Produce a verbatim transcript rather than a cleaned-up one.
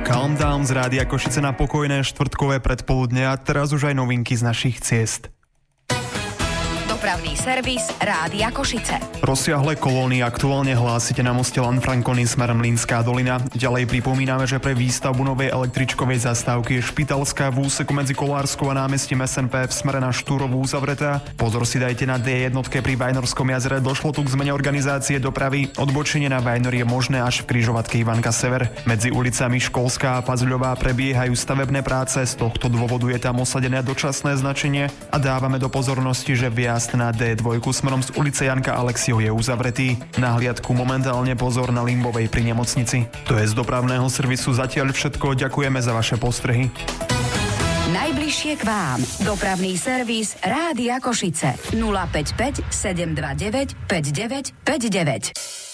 Countdown z Rádia Košice na pokojné štvrtkové predpoludne a teraz už aj novinky z našich ciest. Dopravný servis Rádia Košice. Rozsiahle kolóny aktuálne hlásite na moste Lanfranconi smerom Mlynská dolina. Ďalej pripomíname, že pre výstavbu novej električkovej zastávky je Špitalská v úseku medzi Kolárskou a námestím es en pé v smere na Štúrovú uzavretá. Pozor si dajte na dé jedna pri Vajnorskom jazere. Došlo tu k zmene organizácie dopravy. Odbočenie na Vajnor je možné až v križovatke Ivanka Sever. Medzi ulicami Školská a Pazuľová prebiehajú stavebné práce. Z tohto dôvodu je tam osadené dočasné značenie a dávame do pozornosti, že viazd na dé dva smerom z ulice Janka Alexiho je uzavretý. Na hliadku momentálne pozor na Limbovej pri nemocnici. To je z dopravného servisu zatiaľ všetko. Ďakujeme za vaše postrehy. Najbližšie k vám. Dopravný servis Rádia Košice. nula päť päť sedem dva deväť päť deväť päť deväť.